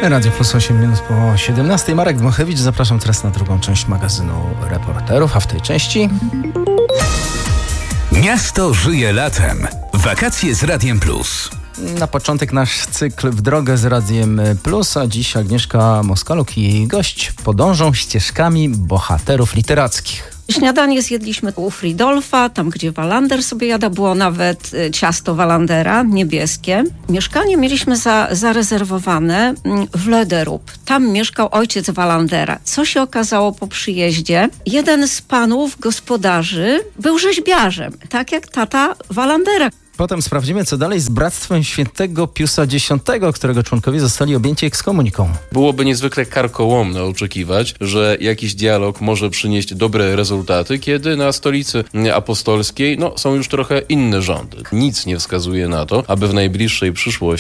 Radio Plus 8 minut po 17. Marek Dmochewicz, zapraszam teraz na drugą część magazynu Reporterów, a w tej części... Miasto żyje latem. Wakacje z Radiem Plus. Na początek nasz cykl W drogę z Radiem Plus, a dziś Agnieszka Moskaluk i jej gość podążą ścieżkami bohaterów literackich. Śniadanie zjedliśmy u Fridolfa, tam gdzie Wallander sobie jada, było nawet ciasto Wallandera, niebieskie. Mieszkanie mieliśmy zarezerwowane w Lederup. Tam mieszkał ojciec Wallandera. Co się okazało po przyjeździe? Jeden z panów gospodarzy był rzeźbiarzem, tak jak tata Wallandera. Potem sprawdzimy, co dalej z Bractwem Świętego Piusa X, którego członkowie zostali objęci ekskomuniką. Byłoby niezwykle karkołomne oczekiwać, że jakiś dialog może przynieść dobre rezultaty, kiedy na stolicy apostolskiej są już trochę inne rządy. Nic nie wskazuje na to, aby w najbliższej przyszłości